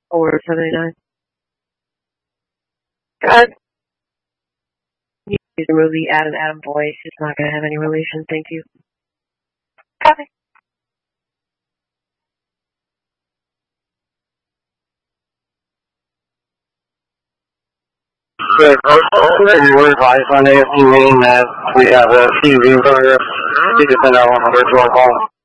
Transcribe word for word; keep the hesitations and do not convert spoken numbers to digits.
Or seventy-nine. God. You use the movie Adam Adam voice. It's not going to have any relation. Thank you. Copy. Good. Any advice on it? You mean that we have a T V in front of us? You just send out one hundred to our call.